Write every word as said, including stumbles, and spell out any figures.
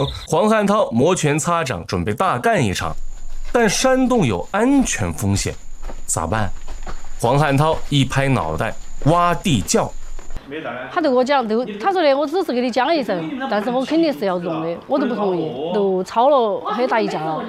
黄汉涛摩拳擦掌，准备大干一场，但山洞有安全风险，咋办？黄汉涛一拍脑袋，挖地窖。 他对我讲，都他说的，我只是给你讲一声，但是我肯定是要用的，我都不同意，都吵了很大一架了。